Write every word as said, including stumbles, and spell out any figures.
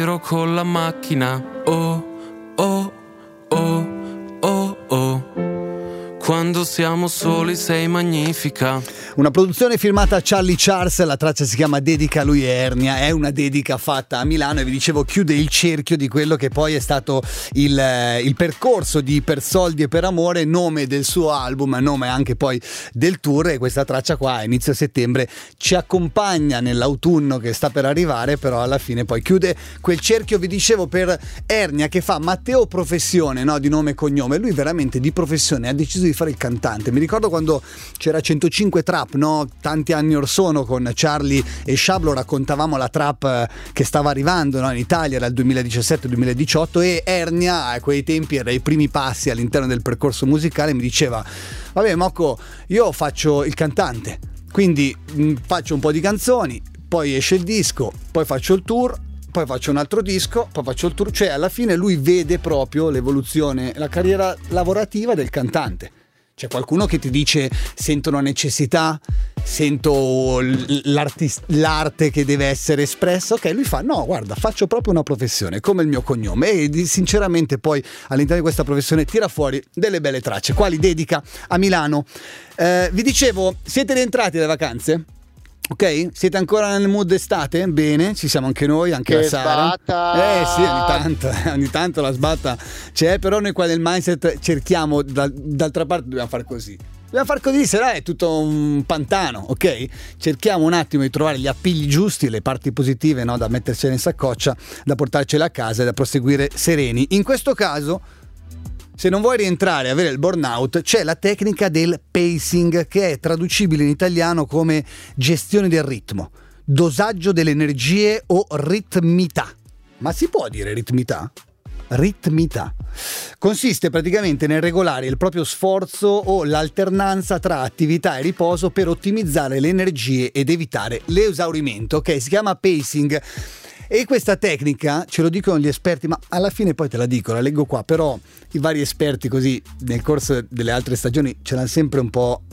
giro con la macchina. Oh, oh, oh, oh, oh. Quando siamo soli sei magnifica. Una produzione firmata Charlie Charles, la traccia si chiama Dedica, lui è Ernia, è una dedica fatta a Milano e vi dicevo chiude il cerchio di quello che poi è stato il, il percorso di Per Soldi e Per Amore, nome del suo album, nome anche poi del tour, e questa traccia qua a inizio settembre ci accompagna nell'autunno che sta per arrivare, però alla fine poi chiude quel cerchio. Vi dicevo per Ernia che fa Matteo professione, no, di nome e cognome, lui veramente di professione ha deciso di fare il cantante. Mi ricordo quando c'era centocinque Trap, no, tanti anni or sono, con Charlie e Shablo raccontavamo la trap che stava arrivando, no, in Italia dal duemiladiciassette duemiladiciotto, e Ernia a quei tempi era ai primi passi all'interno del percorso musicale, mi diceva vabbè Mocco, io faccio il cantante, quindi mh, faccio un po' di canzoni, poi esce il disco, poi faccio il tour, poi faccio un altro disco, poi faccio il tour, cioè alla fine lui vede proprio l'evoluzione, la carriera lavorativa del cantante. C'è qualcuno che ti dice sento una necessità, sento l'arte che deve essere espressa, ok, lui fa no, guarda, faccio proprio una professione come il mio cognome, e sinceramente poi all'interno di questa professione tira fuori delle belle tracce, quali Dedica a Milano. Eh, vi dicevo, siete rientrati dalle vacanze? Ok, siete ancora nel mood estate? Bene, ci siamo anche noi, anche che la Sara. sbatta! Eh sì, ogni tanto, ogni tanto la sbatta c'è, però noi qua nel mindset cerchiamo, da, d'altra parte dobbiamo fare così. Dobbiamo far così, se no è tutto un pantano, ok? Cerchiamo un attimo di trovare gli appigli giusti, le parti positive, no, da mettercene in saccoccia, da portarcele a casa e da proseguire sereni. In questo caso, se non vuoi rientrare e avere il burnout, c'è la tecnica del pacing, che è traducibile in italiano come gestione del ritmo, dosaggio delle energie o ritmità. Ma si può dire ritmità? Ritmità. Consiste praticamente nel regolare il proprio sforzo o l'alternanza tra attività e riposo per ottimizzare le energie ed evitare l'esaurimento. Ok, si chiama pacing. E questa tecnica, ce lo dicono gli esperti, ma alla fine poi te la dico, la leggo qua, però i vari esperti così nel corso delle altre stagioni ce l'hanno sempre un po'